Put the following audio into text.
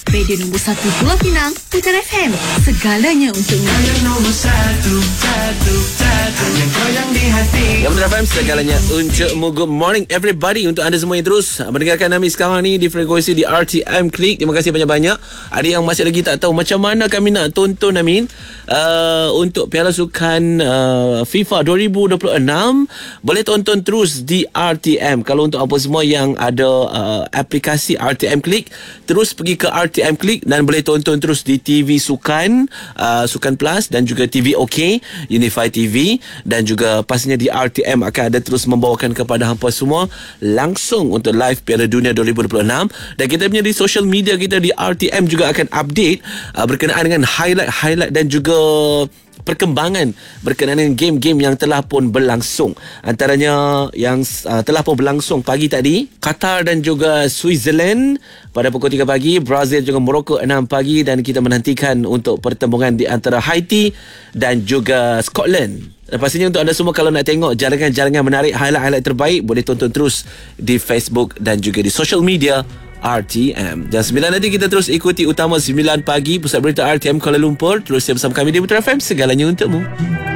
Radio nombor 1 Pulau Pinang, Putar FM. Segalanya untukmu. Nombor 1, hanya kau yang di hati. Putar FM, segalanya untukmu. Good morning everybody. Untuk anda semua yang terus mendengarkan kami sekarang ni di frekuensi di RTM Klik. Terima kasih banyak-banyak. Ada yang masih lagi tak tahu macam mana kami nak tonton, Amin, untuk Piala Sukan FIFA 2026. Boleh tonton terus di RTM. Kalau untuk apa semua yang ada aplikasi RTM Klik, terus pergi ke RTM Klik dan boleh tonton terus di TV Sukan, Sukan Plus dan juga TV OK, Unify TV, dan juga pastinya di RTM akan ada terus membawakan kepada hampa semua langsung untuk live Piala Dunia 2026. Dan kita punya di social media kita di RTM juga akan update berkenaan dengan highlight dan juga perkembangan berkenaan dengan game-game yang telah pun berlangsung. Antaranya yang telah pun berlangsung pagi tadi, Qatar dan juga Switzerland pada pukul 3 pagi, Brazil juga Morocco 6 pagi, dan kita menantikan untuk pertembungan di antara Haiti dan juga Scotland. Dan pastinya untuk anda semua, kalau nak tengok jaringan-jaringan menarik, highlight terbaik, boleh tonton terus di Facebook dan juga di social media RTM. Jam 9 nanti kita terus ikuti Utama 9 pagi, Pusat Berita RTM Kuala Lumpur. Terus bersama kami di Putar FM, segalanya untukmu.